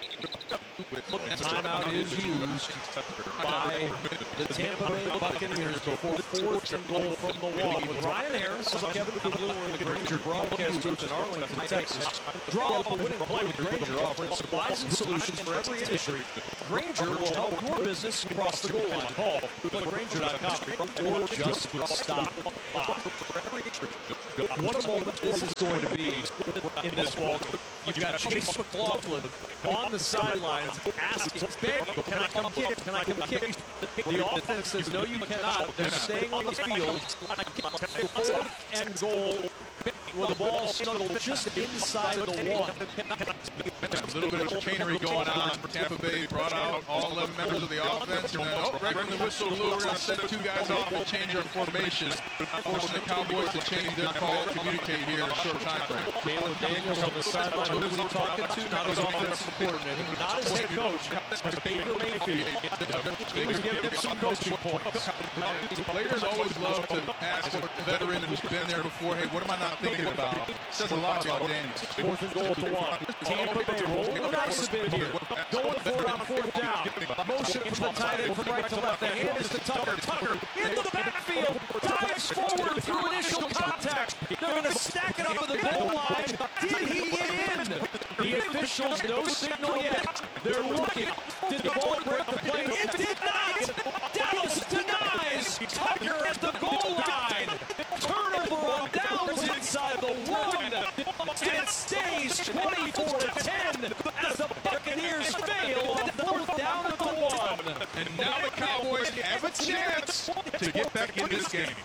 Timeout is used by the Tampa Bay Buccaneers before fourth and goal from the one. With Ryan Harris, Kevin Kugler, and the Granger broadcast group in Arlington, Texas, draw up a winning play with Granger, offering supplies and solutions for every industry. Granger will help your business cross the goal line. Call click Granger dot com or just stop by. What a moment this is going to be in this ball game. You've got Chase McLaughlin on the sidelines asking, "Baby, can I come kick? Can I come kick?" The offense says, "No, you cannot." They're staying on the field. Fourth and goal with the ball snuggled just inside of the one. A little bit of chicanery going on. Tampa Bay brought out all eleven members of the offense. And then, oh, right when the whistle blew, we're going to send two guys off and change our formation, forcing the Cowboys to change their call to communicate here in a short time frame. Caleb Daniels on the sideline. Who was he talking to? Not his offensive coordinator, not his head coach, but Baker Mayfield. He was giving him some coaching points. Players always love to ask a veteran who's been there before, hey, what am I not thinking about? It says a lot about Daniels. Fourth and goal to one. Tampa Bay rolling the dice a bit here. Going for it on fourth down. Motion from the tight end from right to left. The hand is to Tucker. Tucker into the backfield. Dives forward through initial contact. They're going to stack it up at the goal line. Did he get in? The officials, no signal yet. They're looking. Did the ball break the plane? It did not. Dallas denies. Tucker at the goal line. Turnover on downs inside the one. And it stays twenty-four to ten as the Buccaneers fail on fourth down at the one. And now the Cowboys have a chance to get back in this game.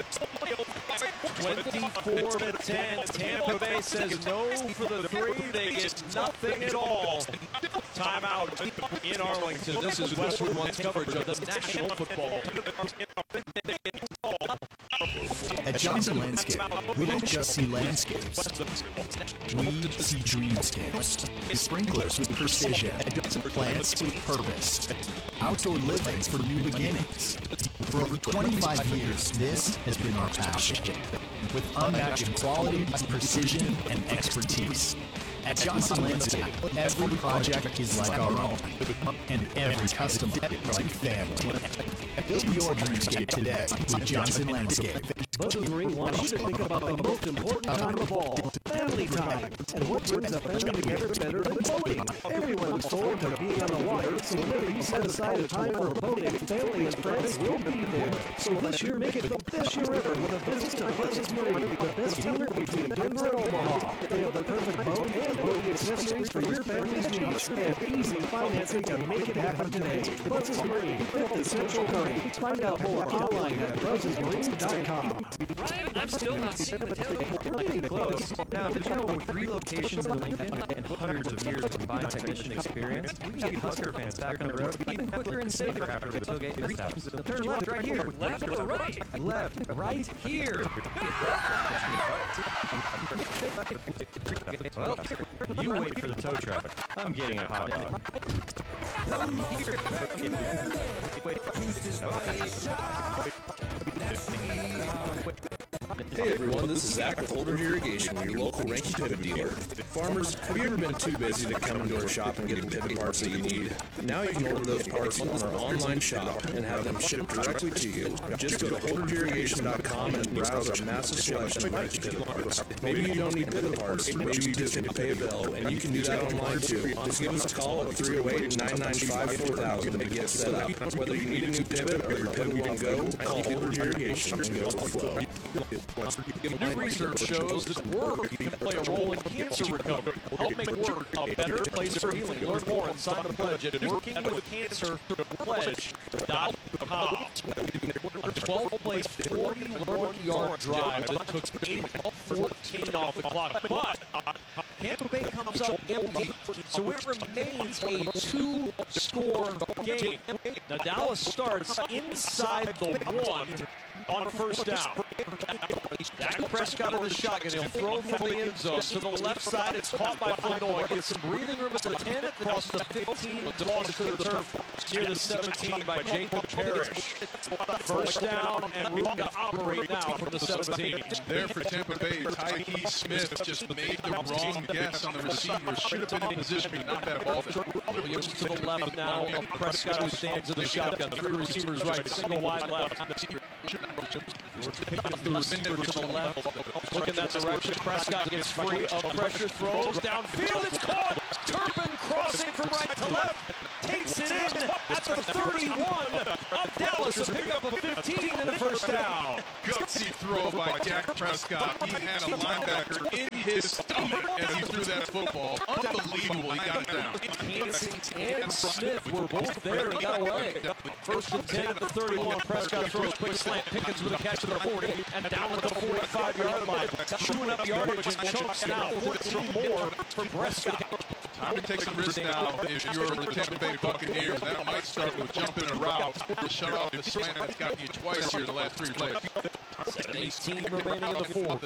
twenty-four to ten. Tampa Bay says no for the three. They get nothing at all. Timeout in Arlington. This is Westwood One's coverage of the National Football. At Johnson Landscape, we don't just see landscapes. We see dreamscapes. Sprinklers with precision. Plants with purpose. Outdoor livings for new beginnings. For over twenty-five years, this has been our passion. With unmatched quality, precision, and expertise. At Johnson Landscape, every project is like our own, and every customer is like family. Build your dreamscape today with Johnson Landscape. Boating Ring wants you to think about the most important time of all, family time. And what brings a family together better than boating? Everyone looks forward to being on the water, so whenever you set aside a time for boating, family and friends will be there. So this year, make it the best year ever with a visit to Pleasant Marine, the best dealer between Denver and Omaha. They have the perfect boat and boating accessories for your family's needs, and easy financing to make it happen today. Pleasant Marine, fifth and Central County. Find out more online at pleasant marine dot com. Ryan, I'm still not seeing the tail. We're getting close. Now, did you know with three locations in Lincoln and hundreds of years of combined technician experience, we can get Husker fans back on the road even quicker and safer after the tailgate mishaps. Turn left right here. Left or right? Left, right here. Well, you wait for the tow truck. I'm getting a hot dog. Hey everyone, this is Zach with Holdridge Irrigation, your local Ranky pivot dealer. Farmers, have you ever been too busy to come into our shop and get the pivot parts that you need? Now you can order those parts on our online shop and have them shipped directly to you. Just go to holdridge irrigation dot com and browse our massive selection of Ranky pivot parts. Maybe you don't need pivot parts, maybe you just need to pay a bill, and you can do that online too. Just give us a call at three oh eight, nine nine five, four thousand to get set up. Whether you need a new pivot or your pivot won't go, call Holdridge Irrigation and go with the flow. New research shows that work can play a role in cancer recovery. Help make work a better place for healing. Learn more and sign the pledge at working with cancer pledge dot com. A twelve-place, forty-one-yard drive that took eight fourteen off the clock. But Tampa Bay comes up empty, so it remains a two-score game. Now Dallas starts inside the one on first down. Dak Prescott in the shotgun. He'll throw from the end zone. To the left side, it's caught by Flournoy. Gets some breathing room at the ten, across the fifteen, tossed to the turf near the seventeen by Jacob Parrish. First down, and room to operate now from the seventeen. There for Tampa Bay, Tyke Smith just made the wrong guess on the receiver. Should have been in position to knock that ball down. Williams to the left now of Prescott, who stands in the shotgun. Three receivers right, single wide left. Pickens the receiver to the left. Look in that direction. Prescott gets free of pressure, throws downfield. It's caught. Turpin crossing from right to left. Takes it in at the thirty-one of Dallas to pick up a fifteen and a first down. Gutsy throw by Dak Prescott. He had a linebacker in his stomach as he threw that football. Unbelievable. He got it down. Kansas and Smith were both there and got away. First and ten at the thirty-one. Prescott throws quick slant. Pickens with a catch to the forty and down at the forty-five-yard line. Chewing up yardage and chunks now. fourteen more for Prescott. Time to take some risks now if you're the Tampa Bay Buccaneers. That might start with jumping a route to shut off the slant that's gotten you twice here the last three plays. seven eighteen remaining in the fourth.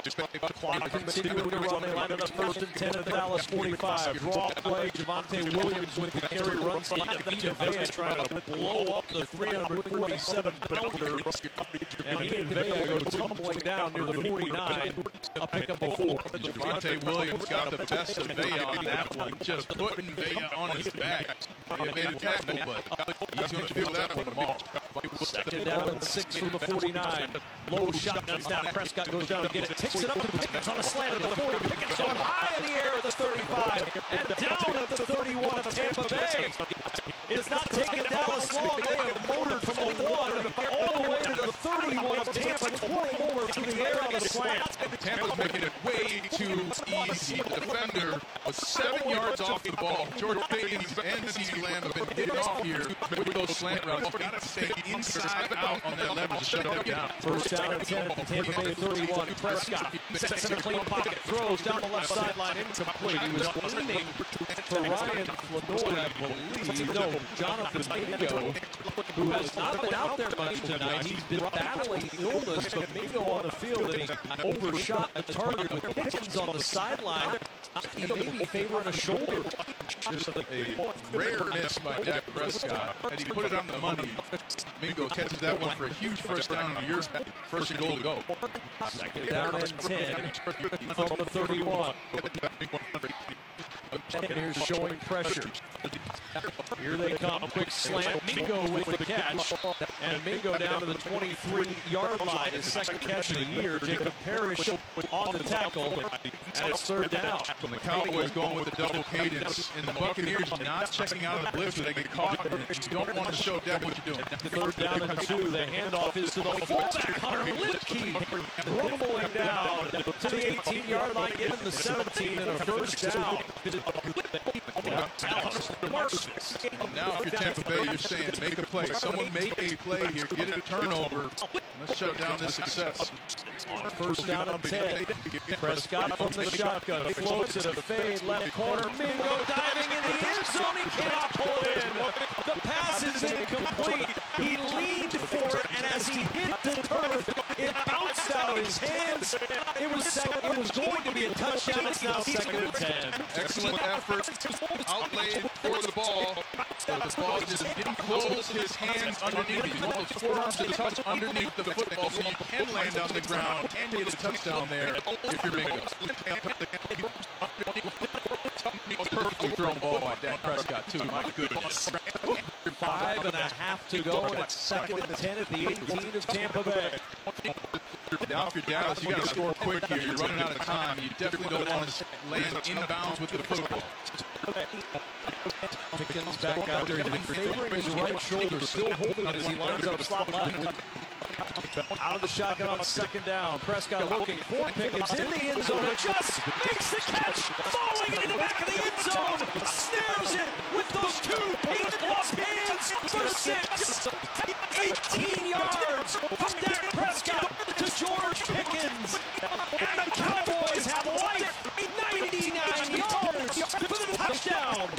Clock continuing to run. They line it up first and ten at the Dallas forty-five. Draw play. Javonte Williams with the carry run to Vita Vea trying to blow up the three forty-seven pounder. And he and Vea go tumbling down near the forty-nine. A pickup of four. Javonte Williams got the best of Vea on that one. Just putting Vea on his back. He made a tackle, but he's going to feel that one tomorrow. Second down and six from the forty-nine. Low shotguns down. Prescott goes down to get it. Takes it up to Pickens on a slant at the forty. Pickens going high in the air at the thirty-five. And down at the thirty-one of Tampa Bay. It's not taking Dallas long. They have motored from the one all the way to the thirty-one of Tampa. Twirling over to the air on the slant. Tampa's making it way too easy. The defender was seven yards off the ball. George Pickens and CeeDee Lamb have been hitting off here with those slant routes. Got to stay inside out on that leverage to shut it down. First down and ten at the Tampa Bay thirty-one. Prescott sets in a clean pocket, throws down the left sideline, incomplete. He was leaning for Ryan Flournoy, I believe. No, Jonathan Mingo, who has not been out there much tonight. He's been battling illness, but Mingo on the field, and he overshot the target with Pickens on the sideline. He may be favoring a shoulder. Just a rare miss by Dak Prescott. And he put it on the money. Mingo catches that one for a huge first down on your first and goal to go. Second down and ten from the thirty-one. Buccaneers showing pressure. Here they come. Quick slant. Mingo with the catch. And Mingo down to the twenty-three-yard line. His second catch of the year. Jacob Parrish on the tackle. And it's third down. The Cowboys going with the double cadence. And the Buccaneers not checking out of the blitz when they get caught. You don't want to show Dak what you're doing. Third down and two. The handoff is to the fullback, Hunter Lipke. Rumbling down to the eighteen-yard line. Getting the seventeen and a first down. Now if you're Tampa Bay, you're saying make a play. Someone make a play here. Get it a turnover. Let's shut down this success. First down and ten. Prescott from the shotgun. Floats it a fade left corner. Mingo diving in the end zone. He cannot pull it in. The pass is incomplete. He leaned for it, and as he hit the turf, it bounced out of his hands. It was second. It was going to be a touchdown. It's now second and ten. Excellent effort. Outlaid for the ball. But the ball just didn't close his hands underneath. You want those forearms to touch underneath the football so you can land on the ground and get a touchdown there if you're Mingo. Perfectly thrown ball by Dak Prescott, too. My goodness. Five and a half to go, and it's second and ten at the eighteen of Tampa Bay. Now, if you're Dallas, you got to score quick here. You're running out of time. You definitely don't want to land inbounds with the football. Pickens back out there. He's been favoring his right shoulder, still holding it as he lines up slot left. Out of the shotgun on second down. Prescott looking for Pickens in the end zone. Just makes the catch. Falling into the back of the end zone. Snares it with those two paint-lost hands for six. eighteen yards from Dak Prescott to George Pickens. And the Cowboys have life. ninety-nine yards for the touchdown.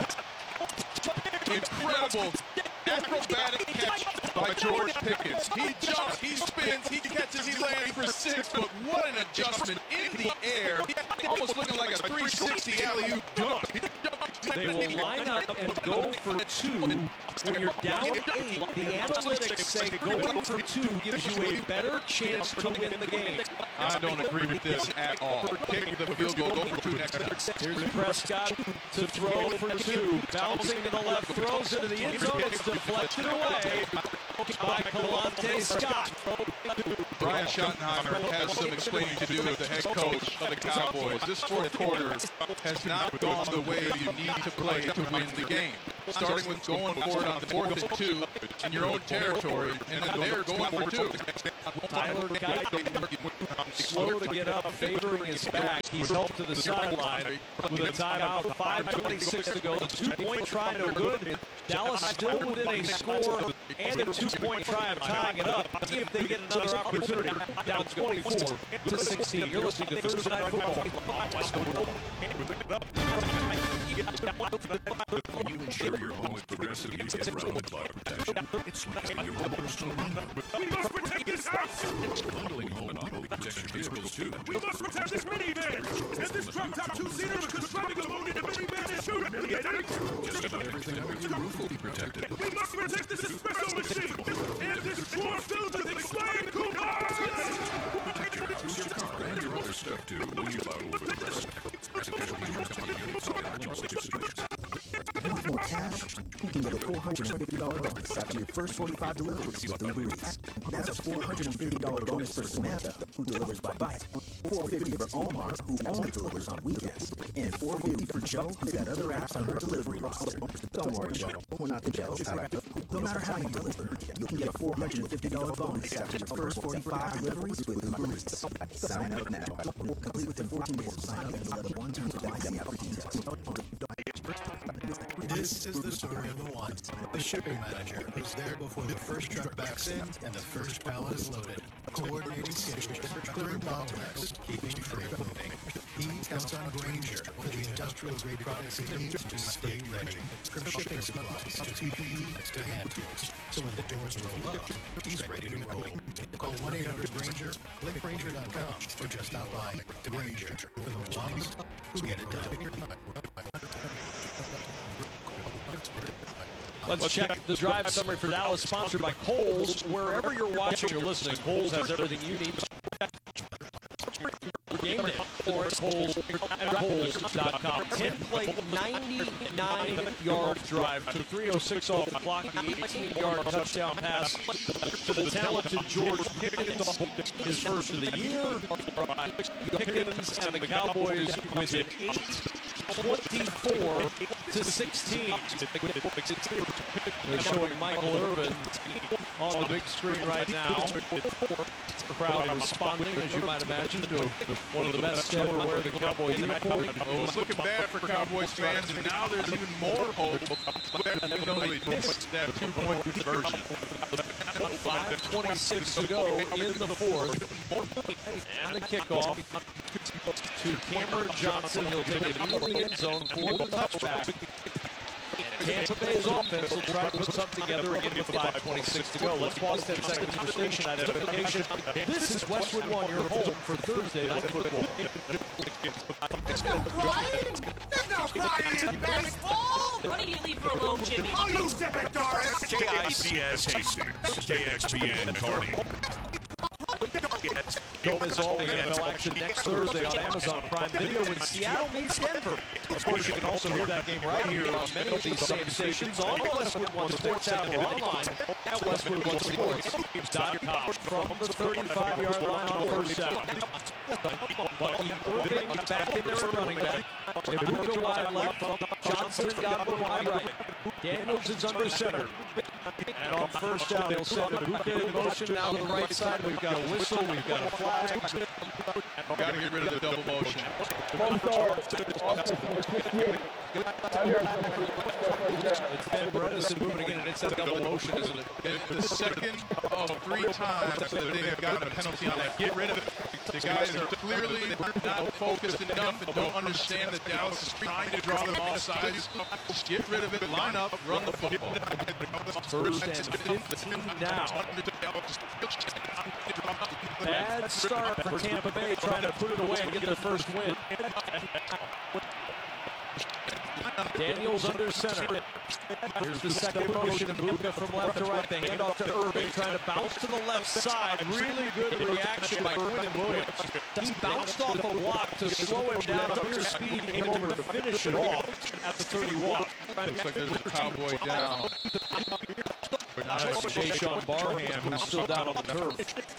Incredible acrobatic catch by George Pickens. He jumps, he spins, he catches, he lands for six, but what an adjustment in the air. Almost looking like a three sixty alley-oop dunk. They will line up and go for two. When you're down eight, the analytics say going for two gives you a better chance to win the game. I don't agree with this at all. Kick the field goal, go for two next time. Here's Prescott to throw for two. Bouncing to the left, throws into the end zone. It's deflected away by Kalante Scott. Brian Schottenheimer has some explaining to do with the head coach of the Cowboys. This fourth quarter has not gone the way you need to play to win the game. Starting with going for it on fourth and two in your own territory, and then they're going for two. Tyler Guyton, slow to get up, favoring his back. He's helped to the sideline with a timeout. five twenty-six to go. The two-point try no good. Dallas still within a score and a two-point try of tying it up if they get another opportunity. Down twenty-four to sixteen. You're listening to Thursday Night Football. When you insure your home with Progressive, you get road bar protection. It's like having your own personal number. We must protect this house! Bundling home and auto protects your vehicles too. We must protect this minivan! And this drop-top two-seater because driving alone in the minivan is too humiliating! Just about everything under your roof will be protected. We must protect this espresso machine! And this drawer filled with expired coupons! Protect your house, your car, and your other stuff too when you bundle with Progressive. That's a casualty insurance company units on Massachusetts streets. Want more cash? You can get a four hundred fifty dollars bonus after your first forty-five deliveries with Uber Eats. That's a four hundred fifty dollars bonus for Samantha, who delivers by bike. four hundred fifty dollars for Omar, who only delivers on weekends. And four hundred fifty dollars for Joe, who's got other apps on her delivery roster. Don't worry, Joe. We're not the jealous type. No matter how you deliver, you can get a four hundred fifty dollars bonus after your first forty-five deliveries with Uber Eats. Sign up now. Complete within fourteen days of sign up and deliver one time to buy the app for details. This is the story of the one, the shipping manager who's there before the first truck backs in and the first pallet is loaded, coordinating schedules, clearing bottlenecks, keeping freight moving. He counts on Grainger for the industrial-grade products he needs to stay ready. From shipping supplies to P P E to hand tools. So when the doors roll up, he's ready to roll. Call one eight hundred Grainger, click Grainger dot com, or just stop by Grainger for the ones who get it done. Let's check the drive summary for Dallas, sponsored by Kohl's. Wherever you're watching or listening, Kohl's has everything you need for game day. Or it's Kohl's at Kohl's dot com. ten play, ninety-nine yard drive to three oh six off the clock. The eighteen yard touchdown pass to the talented George Pickens, his first of the year. Pickens and the Cowboys wins it eight twenty-four to sixteen. They're showing Michael Irvin on the big screen right now. The crowd responding, as you might imagine, to one of the best ever wear the Cowboys uniform. Oh, it's looking bad for Cowboys fans, and now there's even more hope. Even though they missed that two-point conversion. five twenty-six to go in the fourth. And the kickoff to Cameron Johnson. He'll take it into the end zone for the touchback. Tampa Bay's offense will try to put something together again with five twenty-six to go. Let's pause ten seconds for station identification. This is Westwood One, your home for Thursday Night Football. There's no crying! There's no crying in baseball! Why don't you leave her alone, Jimmy? Oh, you zip it, Doris! K I C S Hastings, K X P N Kearney. Gomez all the N F L action next Thursday on Amazon Prime Video when Seattle meets Denver. Of course, you can also hear that game right here on many of these same stations on the Westwood One Sports app or online at westwood one sports dot com. From the thirty-five-yard line on first down. Bucky Irving back in there, running back. Ibuka wide left. Johnson got the wide right. Daniels is under center. And on first down, they'll send Ibuka in motion now to the right side. We've got a whistle. We've got a flag. Got to get rid of the double motion. It's Ben Bredesen moving again, and it's a double motion, isn't it? The second of three times that they have gotten a penalty on that. Get rid of it. The guys are clearly not focused enough and don't understand that Dallas is trying to draw them off sides. Just get rid of it, line up, run the football. First and fifteen now. Bad start for Tampa Bay, trying to put it away and get their first win. Daniels under center. Here's the second motion. Ibuka from left to right. They hand off to Irving, trying to bounce to the left side. Really good reaction by Quinn Williams. He bounced off a block to slow him down. Clear speed, came over to finish it off at the thirty-one. Looks like there's a cowboy down. Now it's Jayshawn Barham, who's still down on the turf.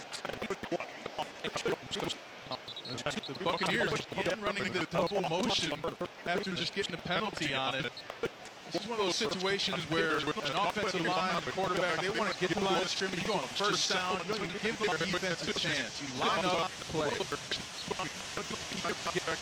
The Buccaneers keep running the double motion after just getting a penalty on it. This is one of those situations where an offensive line, the quarterback, they want to get the line of scrimmage. You go on first down, you don't even give their defense a chance. You line up, play.